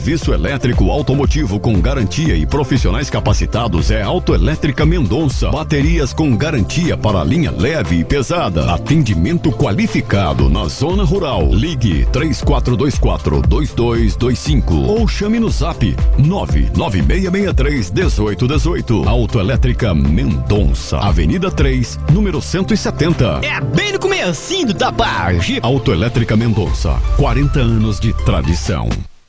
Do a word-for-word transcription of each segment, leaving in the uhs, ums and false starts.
serviço elétrico automotivo com garantia e profissionais capacitados é Autoelétrica Mendonça. Baterias com garantia para a linha leve e pesada. Atendimento qualificado na zona rural. Ligue três quatro dois quatro, dois dois dois cinco ou chame no zap nove nove seis seis três um oito um oito. Autoelétrica Mendonça, Avenida três, número cento e setenta. É bem no comecinho da tarde. Autoelétrica Mendonça, quarenta anos de tradição.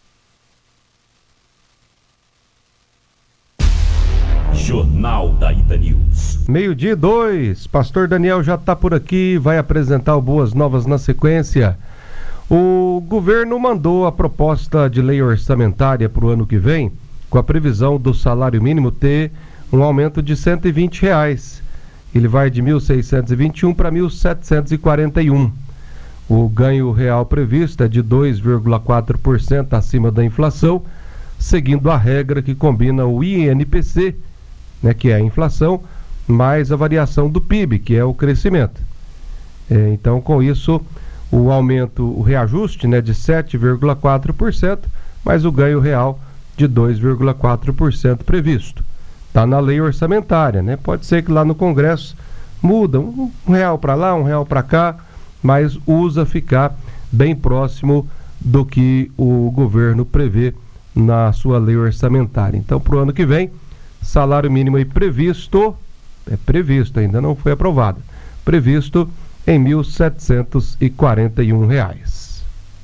Jornal da Ita News. Meio-dia e dois. Pastor Daniel já está por aqui, vai apresentar o Boas Novas na sequência. O governo mandou a proposta de lei orçamentária para o ano que vem, com a previsão do salário mínimo ter um aumento de cento e vinte reais. Ele vai de mil seiscentos e vinte e um para mil setecentos e quarenta e um. O ganho real previsto é de dois vírgula quatro por cento acima da inflação, seguindo a regra que combina o I N P C, né, que é a inflação, mais a variação do P I B, que é o crescimento. É, então, com isso, o aumento, o reajuste, né, de sete vírgula quatro por cento, mais o ganho real de dois vírgula quatro por cento previsto. Está na lei orçamentária, né? Pode ser que lá no Congresso muda um, um real para lá, um real para cá, mas usa ficar bem próximo do que o governo prevê na sua lei orçamentária. Então, para o ano que vem, salário mínimo aí previsto, é previsto, ainda não foi aprovado, previsto em mil setecentos e quarenta e um reais.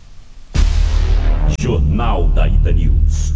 Jornal da Ita News.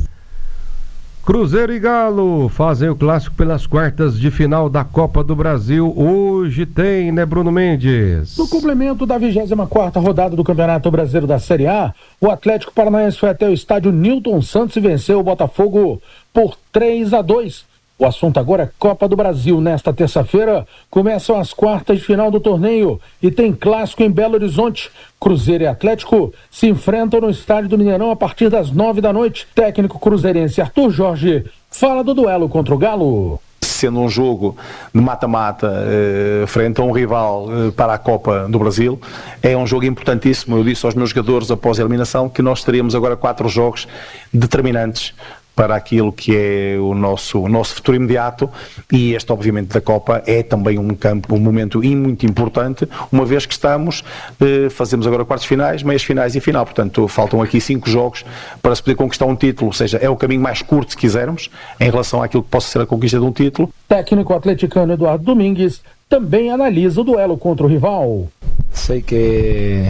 Cruzeiro e Galo fazem o clássico pelas quartas de final da Copa do Brasil. Hoje tem, né, Bruno Mendes? No complemento da vigésima quarta rodada do Campeonato Brasileiro da Série A, o Atlético Paranaense foi até o estádio Newton Santos e venceu o Botafogo por três a dois. O assunto agora é Copa do Brasil. Nesta terça-feira começam as quartas de final do torneio e tem clássico em Belo Horizonte. Cruzeiro e Atlético se enfrentam no estádio do Mineirão a partir das nove da noite. Técnico cruzeirense Arthur Jorge fala do duelo contra o Galo. Sendo um jogo de mata-mata eh, frente a um rival eh, para a Copa do Brasil, é um jogo importantíssimo. Eu disse aos meus jogadores após a eliminação que nós teríamos agora quatro jogos determinantes para aquilo que é o nosso, o nosso futuro imediato, e este obviamente da Copa é também um campo, um momento muito importante, uma vez que estamos, eh, fazemos agora quartos finais, meias finais e final, portanto faltam aqui cinco jogos para se poder conquistar um título, ou seja, é o caminho mais curto se quisermos, em relação àquilo que possa ser a conquista de um título. Técnico atleticano Eduardo Domingues também analisa o duelo contra o rival. Sei que,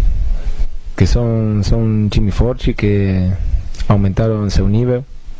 que são, são um time forte, que aumentaram seu nível.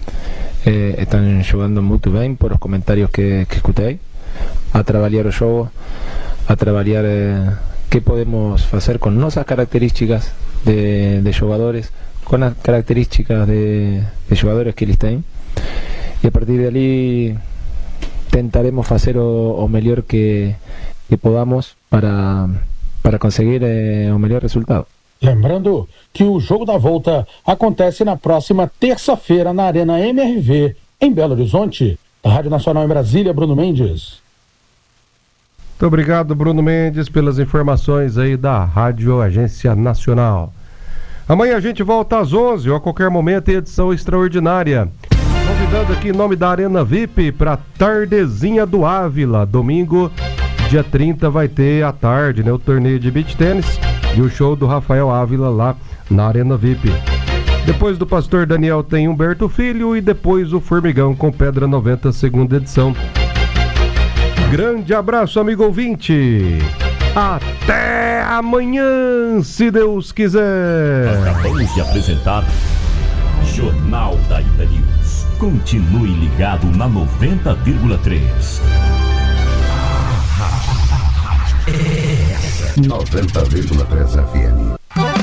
Eh, están jugando muito bem por os comentários que, que escutei, a trabalhar o jogo, a trabalhar eh, que podemos fazer com nossas características de, de jogadores, com as características de, de jogadores que eles têm, e a partir de ali tentaremos fazer o, o melhor que, que podamos para, para conseguir eh, o melhor resultado. Lembrando que o jogo da volta acontece na próxima terça-feira na Arena M R V, em Belo Horizonte. Da Rádio Nacional em Brasília, Bruno Mendes. Muito obrigado, Bruno Mendes, pelas informações aí da Rádio Agência Nacional. Amanhã a gente volta às onze ou a qualquer momento em edição extraordinária. Convidando aqui em nome da Arena V I P para Tardezinha do Ávila. Domingo, dia trinta, vai ter à tarde, né, o torneio de beach tênis e o show do Rafael Ávila lá na Arena V I P. Depois do Pastor Daniel tem Humberto Filho e depois o Formigão com Pedra noventa, segunda edição. Grande abraço, amigo ouvinte. Até amanhã, se Deus quiser. Acabamos de apresentar Jornal da Ita News. Continue ligado na noventa vírgula três. noventa vírgula três F M.